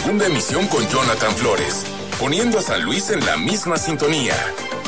segunda emisión con Jonathan Flores, poniendo a San Luis en la misma sintonía.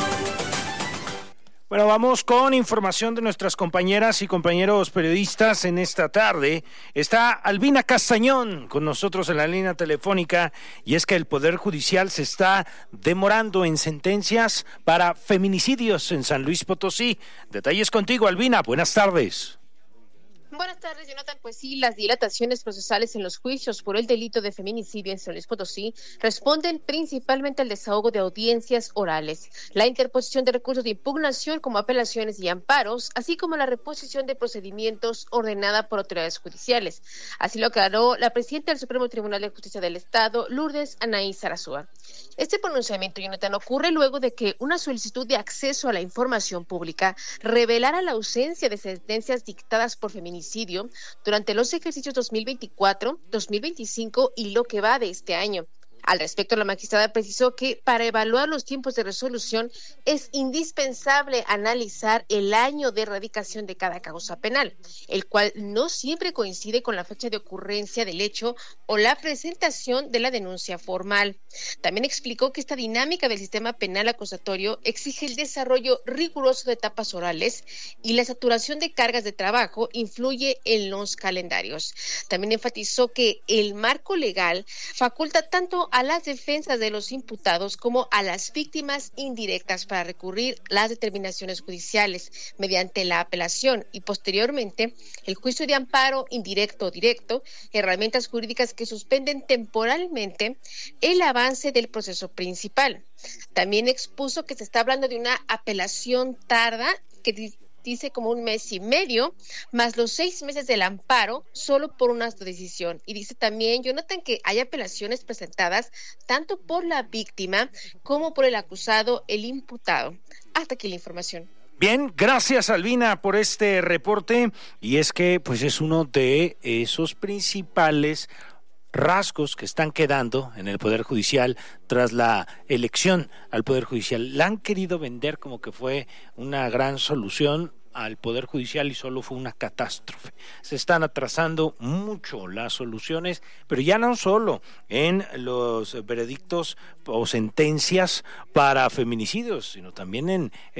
Bueno, vamos con información de nuestras compañeras y compañeros periodistas en esta tarde. Está Albina Castañón con nosotros en la línea telefónica, y es que el Poder Judicial se está demorando en sentencias para feminicidios en San Luis Potosí. Detalles contigo, Albina, buenas tardes. Buenas tardes, Jonathan. Pues sí, las dilataciones procesales en los juicios por el delito de feminicidio en San Luis Potosí responden principalmente al desahogo de audiencias orales, la interposición de recursos de impugnación como apelaciones y amparos, así como la reposición de procedimientos ordenada por autoridades judiciales. Así lo aclaró la presidenta del Supremo Tribunal de Justicia del Estado, Lourdes Anaí Sarasúa. Este pronunciamiento, Jonathan, ocurre luego de que una solicitud de acceso a la información pública revelara la ausencia de sentencias dictadas por feminicidio durante los ejercicios 2024, 2025 y lo que va de este año. Al respecto, la magistrada precisó que para evaluar los tiempos de resolución es indispensable analizar el año de erradicación de cada causa penal, el cual no siempre coincide con la fecha de ocurrencia del hecho o la presentación de la denuncia formal. También explicó que esta dinámica del sistema penal acusatorio exige el desarrollo riguroso de etapas orales y la saturación de cargas de trabajo influye en los calendarios. También enfatizó que el marco legal faculta tanto a las defensas de los imputados como a las víctimas indirectas para recurrir las determinaciones judiciales mediante la apelación y posteriormente el juicio de amparo indirecto o directo, herramientas jurídicas que suspenden temporalmente el avance del proceso principal. También expuso que se está hablando de una apelación tarda que dice como 1 mes y medio, más los 6 meses del amparo, solo por una decisión. Y dice también, Jonathan, que hay apelaciones presentadas tanto por la víctima como por el acusado, el imputado. Hasta aquí la información. Bien, gracias, Albina, por este reporte. Y es que pues es uno de esos principales rasgos que están quedando en el Poder Judicial tras la elección al Poder Judicial. La han querido vender como que fue una gran solución al Poder Judicial y solo fue una catástrofe. Se están atrasando mucho las soluciones, pero ya no solo en los veredictos o sentencias para feminicidios, sino también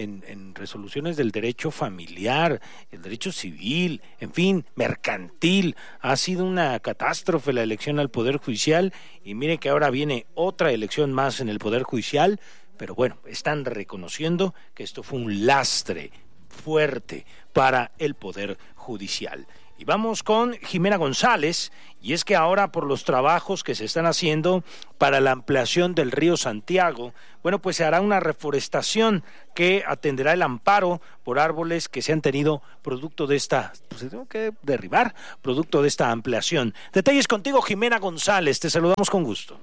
en resoluciones del derecho familiar, el derecho civil, en fin, mercantil. Ha sido una catástrofe la elección al Poder Judicial y mire que ahora viene otra elección más en el Poder Judicial, pero bueno, están reconociendo que esto fue un lastre fuerte para el Poder Judicial. Y vamos con Jimena González, y es que ahora por los trabajos que se están haciendo para la ampliación del río Santiago, bueno, pues se hará una reforestación que atenderá el amparo por árboles que se han tenido producto de esta, pues se tengo que derribar, producto de esta ampliación. Detalles contigo, Jimena González, te saludamos con gusto.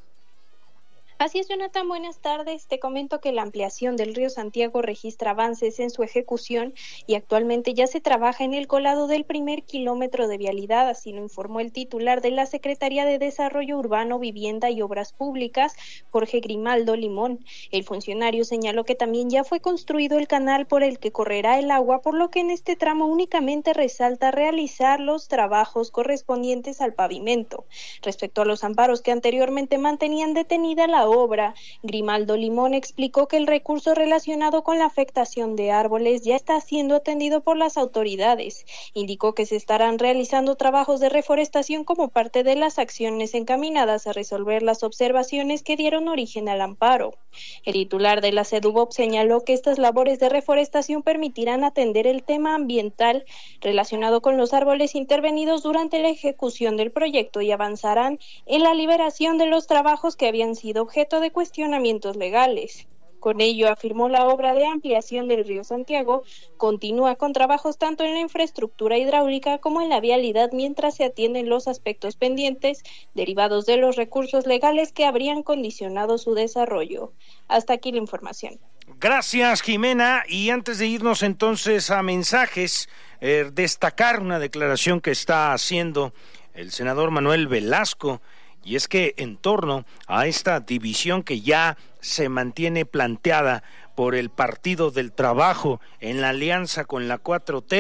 Así es, Jonathan, buenas tardes. Te comento que la ampliación del río Santiago registra avances en su ejecución y actualmente ya se trabaja en el colado del primer kilómetro de vialidad, así lo informó el titular de la Secretaría de Desarrollo Urbano, Vivienda y Obras Públicas, Jorge Grimaldo Limón. El funcionario señaló que también ya fue construido el canal por el que correrá el agua, por lo que en este tramo únicamente resalta realizar los trabajos correspondientes al pavimento. Respecto a los amparos que anteriormente mantenían detenida la obra, Grimaldo Limón explicó que el recurso relacionado con la afectación de árboles ya está siendo atendido por las autoridades. Indicó que se estarán realizando trabajos de reforestación como parte de las acciones encaminadas a resolver las observaciones que dieron origen al amparo. El titular de la SEDUVOP señaló que estas labores de reforestación permitirán atender el tema ambiental relacionado con los árboles intervenidos durante la ejecución del proyecto y avanzarán en la liberación de los trabajos que habían sido objeto de cuestionamientos legales. Con ello, afirmó, la obra de ampliación del río Santiago continúa con trabajos tanto en la infraestructura hidráulica como en la vialidad mientras se atienden los aspectos pendientes derivados de los recursos legales que habrían condicionado su desarrollo. Hasta aquí la información. Gracias, Jimena. Y antes de irnos entonces a mensajes, destacar una declaración que está haciendo el senador Manuel Velasco. Y es que en torno a esta división que ya se mantiene planteada por el Partido del Trabajo en la alianza con la 4T,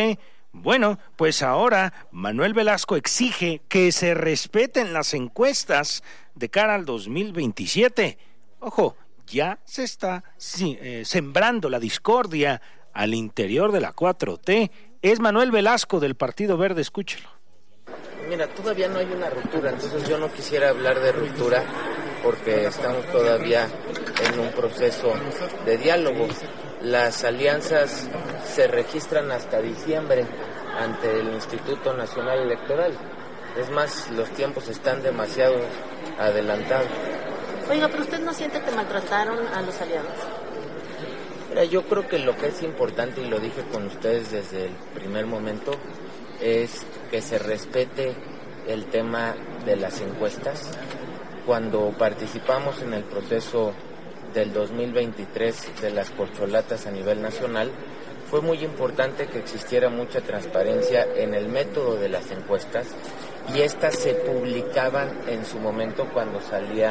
Bueno, pues ahora Manuel Velasco exige que se respeten las encuestas de cara al 2027. Ojo, ya se está sembrando la discordia al interior de la 4T. Es Manuel Velasco del Partido Verde, escúchelo. Mira, todavía no hay una ruptura, entonces yo no quisiera hablar de ruptura porque estamos todavía en un proceso de diálogo. Las alianzas se registran hasta diciembre ante el Instituto Nacional Electoral. Es más, los tiempos están demasiado adelantados. Oiga, pero usted no siente que maltrataron a los aliados. Mira, yo creo que lo que es importante, y lo dije con ustedes desde el primer momento, es que se respete el tema de las encuestas. Cuando participamos en el proceso del 2023 de las corcholatas a nivel nacional, fue muy importante que existiera mucha transparencia en el método de las encuestas y estas se publicaban en su momento cuando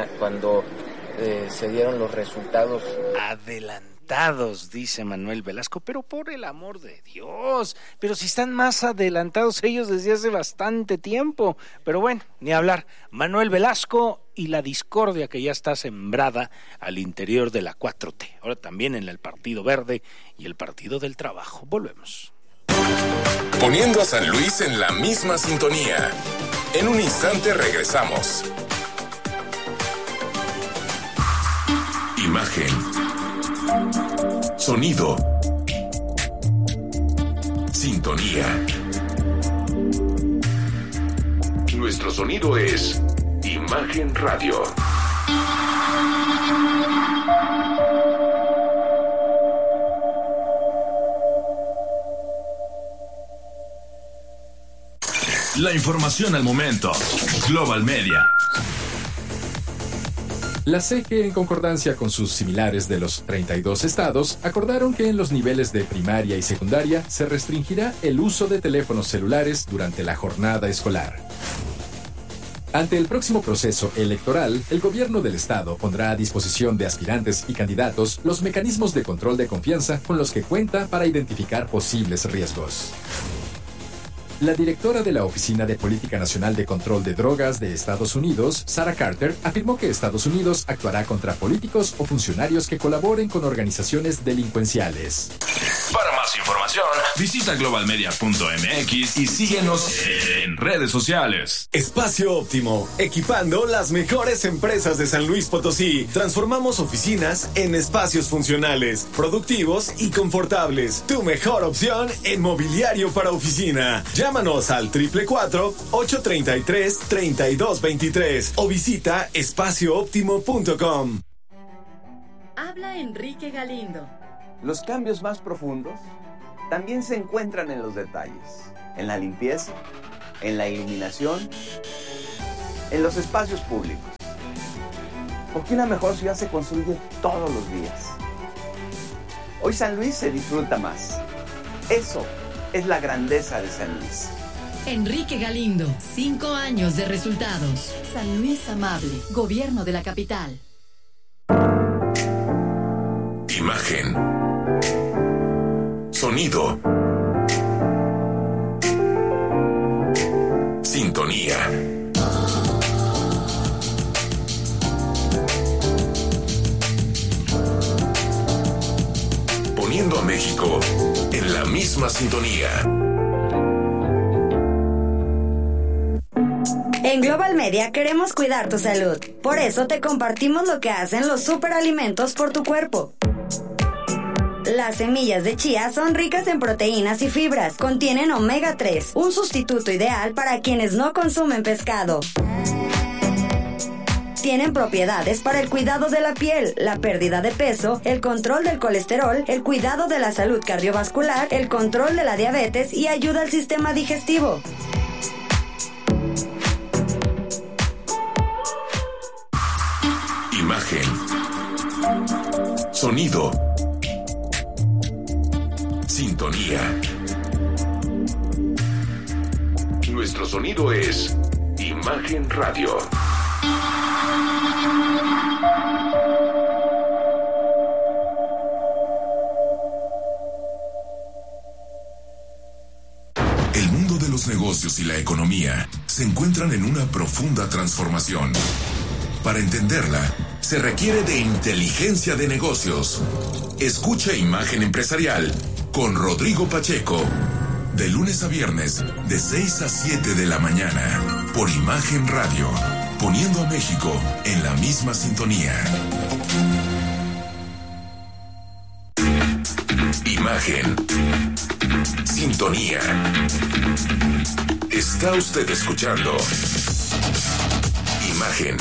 se dieron los resultados. Adelantados, dice Manuel Velasco, pero por el amor de Dios, pero si están más adelantados ellos desde hace bastante tiempo. Pero bueno, ni hablar. Manuel Velasco y la discordia que ya está sembrada al interior de la 4T, ahora también en el Partido Verde y el Partido del Trabajo. Volvemos. Poniendo a San Luis en la misma sintonía. En un instante regresamos. Imagen. Sonido. Sintonía. Nuestro sonido es Imagen Radio. La información al momento. Global Media. La CGE, en concordancia con sus similares de los 32 estados, acordaron que en los niveles de primaria y secundaria se restringirá el uso de teléfonos celulares durante la jornada escolar. Ante el próximo proceso electoral, el gobierno del estado pondrá a disposición de aspirantes y candidatos los mecanismos de control de confianza con los que cuenta para identificar posibles riesgos. La directora de la Oficina de Política Nacional de Control de Drogas de Estados Unidos, Sarah Carter, afirmó que Estados Unidos actuará contra políticos o funcionarios que colaboren con organizaciones delincuenciales. Para más información, visita globalmedia.mx y síguenos en redes sociales. Espacio Óptimo, equipando las mejores empresas de San Luis Potosí. Transformamos oficinas en espacios funcionales, productivos y confortables. Tu mejor opción en mobiliario para oficina. Llámanos al 444-833-3223 o visita espaciooptimo.com. Habla Enrique Galindo. Los cambios más profundos también se encuentran en los detalles, en la limpieza, en la iluminación, en los espacios públicos. Porque una mejor ciudad se construye todos los días. Hoy San Luis se disfruta más. Eso es la grandeza de San Luis. Enrique Galindo, 5 años de resultados. San Luis amable, gobierno de la capital. Imagen. Sonido. Sintonía. Poniendo a México en la misma sintonía. En Global Media queremos cuidar tu salud. Por eso te compartimos lo que hacen los superalimentos por tu cuerpo. Las semillas de chía son ricas en proteínas y fibras. Contienen omega 3, un sustituto ideal para quienes no consumen pescado. Tienen propiedades para el cuidado de la piel, la pérdida de peso, el control del colesterol, el cuidado de la salud cardiovascular, el control de la diabetes y ayuda al sistema digestivo. Imagen. Sonido. Sintonía. Nuestro sonido es Imagen Radio. negocios y la economía se encuentran en una profunda transformación. Para entenderla, se requiere de inteligencia de negocios. Escucha Imagen Empresarial con Rodrigo Pacheco. De lunes a viernes, de 6 a 7 de la mañana, por Imagen Radio, poniendo a México en la misma sintonía. Imagen. Sintonía. Está usted escuchando Imagen.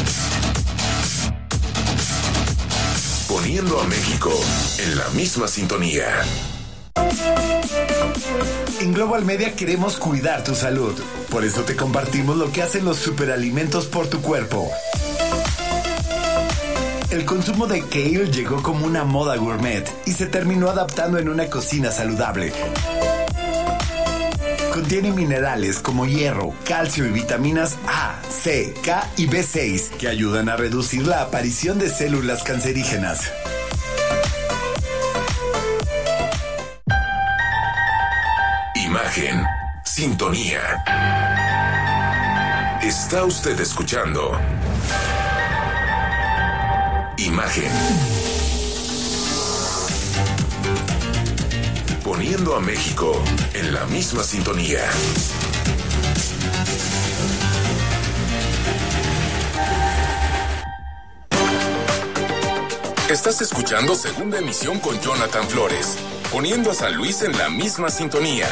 Poniendo a México en la misma sintonía. En Global Media queremos cuidar tu salud. Por eso te compartimos lo que hacen los superalimentos por tu cuerpo. El consumo de kale llegó como una moda gourmet y se terminó adaptando en una cocina saludable. Contiene minerales como hierro, calcio y vitaminas A, C, K y B6 que ayudan a reducir la aparición de células cancerígenas. Imagen. Sintonía. Está usted escuchando Imagen. Poniendo a México en la misma sintonía. Estás escuchando Segunda Emisión con Jonathan Flores, poniendo a San Luis en la misma sintonía.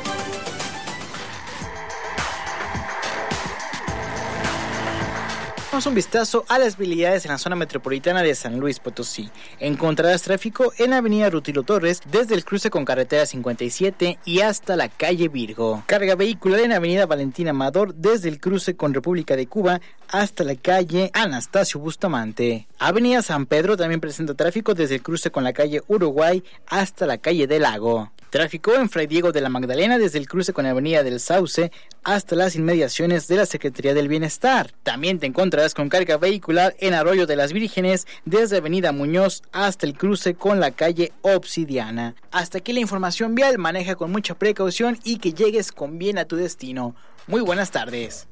Damos un vistazo a las vialidades en la zona metropolitana de San Luis Potosí. Encontrarás tráfico en Avenida Rutilio Torres desde el cruce con carretera 57 y hasta la calle Virgo. Carga vehicular en Avenida Valentín Amador desde el cruce con República de Cuba hasta la calle Anastasio Bustamante. Avenida San Pedro también presenta tráfico desde el cruce con la calle Uruguay hasta la calle del Lago. Tráfico en Fray Diego de la Magdalena desde el cruce con la Avenida del Sauce hasta las inmediaciones de la Secretaría del Bienestar. También te encontrarás con carga vehicular en Arroyo de las Vírgenes desde Avenida Muñoz hasta el cruce con la calle Obsidiana. Hasta aquí la información vial. Maneja con mucha precaución y que llegues con bien a tu destino. Muy buenas tardes.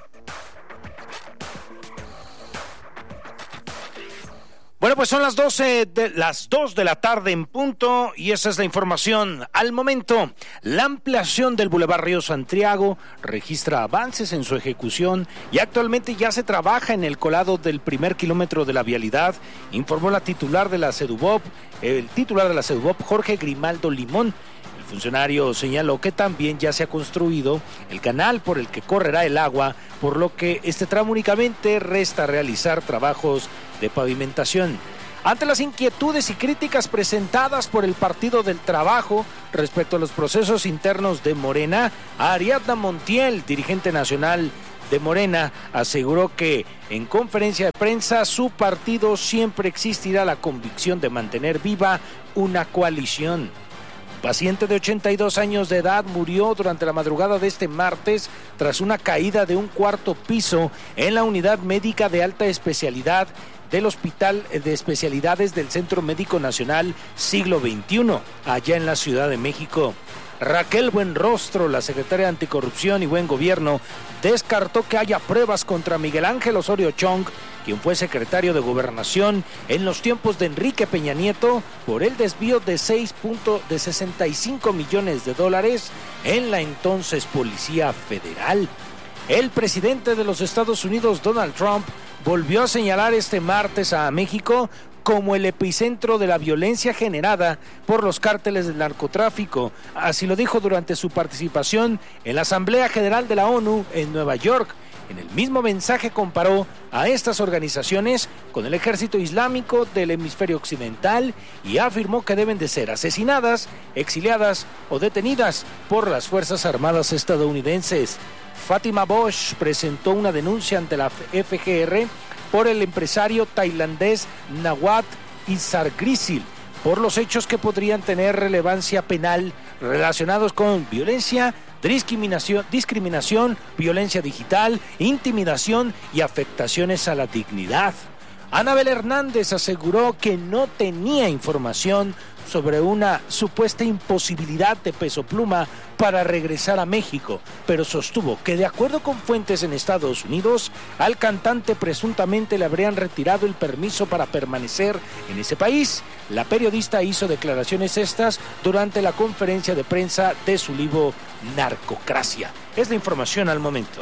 Bueno, pues son las 2 de la tarde en punto y esa es la información. Al momento, la ampliación del Boulevard Río Santiago registra avances en su ejecución y actualmente ya se trabaja en el colado del primer kilómetro de la vialidad, informó el titular de la Sedubop, Jorge Grimaldo Limón. El funcionario señaló que también ya se ha construido el canal por el que correrá el agua, por lo que este tramo únicamente resta realizar trabajos de pavimentación. Ante las inquietudes y críticas presentadas por el Partido del Trabajo respecto a los procesos internos de Morena, Ariadna Montiel, dirigente nacional de Morena, aseguró que en conferencia de prensa su partido siempre existirá la convicción de mantener viva una coalición. Paciente de 82 años de edad murió durante la madrugada de este martes tras una caída de un cuarto piso en la unidad médica de alta especialidad del Hospital de Especialidades del Centro Médico Nacional Siglo XXI, allá en la Ciudad de México. Raquel Buenrostro, la secretaria de Anticorrupción y Buen Gobierno, descartó que haya pruebas contra Miguel Ángel Osorio Chong, quien fue secretario de Gobernación en los tiempos de Enrique Peña Nieto, por el desvío de $65 millones en la entonces Policía Federal. El presidente de los Estados Unidos, Donald Trump, volvió a señalar este martes a México como el epicentro de la violencia generada por los cárteles del narcotráfico. Así lo dijo durante su participación en la Asamblea General de la ONU en Nueva York. En el mismo mensaje comparó a estas organizaciones con el ejército islámico del hemisferio occidental y afirmó que deben de ser asesinadas, exiliadas o detenidas por las Fuerzas Armadas estadounidenses. Fátima Bosch presentó una denuncia ante la FGR por el empresario tailandés Nawat Isargrisil por los hechos que podrían tener relevancia penal relacionados con violencia, discriminación, violencia digital, intimidación y afectaciones a la dignidad. Anabel Hernández aseguró que no tenía información sobre una supuesta imposibilidad de Peso Pluma para regresar a México, pero sostuvo que de acuerdo con fuentes en Estados Unidos, al cantante presuntamente le habrían retirado el permiso para permanecer en ese país. La periodista hizo declaraciones estas durante la conferencia de prensa de su libro Narcocracia. Es la información al momento.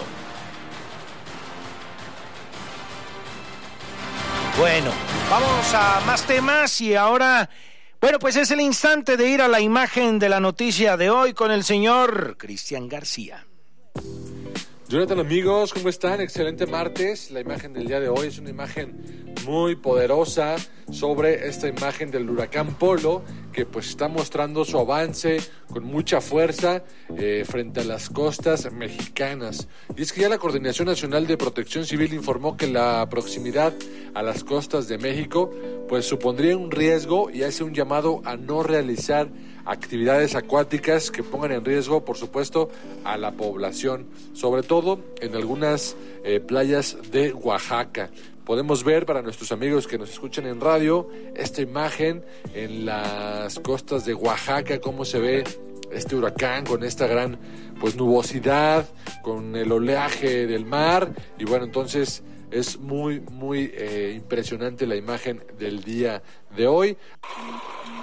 Bueno, vamos a más temas y ahora, bueno, pues es el instante de ir a la imagen de la noticia de hoy con el señor Cristian García. Jonathan, amigos, ¿cómo están? Excelente martes. La imagen del día de hoy es una imagen muy poderosa sobre esta imagen del huracán Polo, que pues está mostrando su avance con mucha fuerza frente a las costas mexicanas. Y es que ya la Coordinación Nacional de Protección Civil informó que la proximidad a las costas de México pues supondría un riesgo y hace un llamado a no realizar actividades acuáticas que pongan en riesgo, por supuesto, a la población, sobre todo en algunas playas de Oaxaca. Podemos ver, para nuestros amigos que nos escuchan en radio, esta imagen en las costas de Oaxaca, cómo se ve este huracán con esta gran pues nubosidad, con el oleaje del mar, y bueno, entonces es muy impresionante la imagen del día de hoy.